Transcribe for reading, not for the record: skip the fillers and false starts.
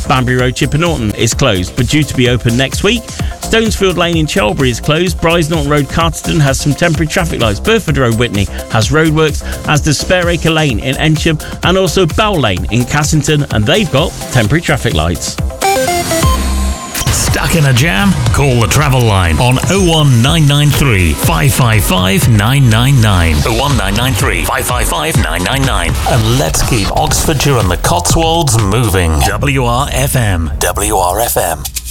Banbury Road, Chipper Norton is closed, but due to be open next week. Stonesfield Lane in Chelbury is closed. Bryce Norton Road, Carterton has some temporary traffic lights. Burford Road, Whitney has roadworks, as does Spareacre Lane in Ensham, and also Bell Lane in Cassington, and they've got temporary traffic lights. Stuck in a jam? Call the travel line on 01993 555 999. 01993 555 999. And let's keep Oxfordshire and the Cotswolds moving. WRFM. WRFM.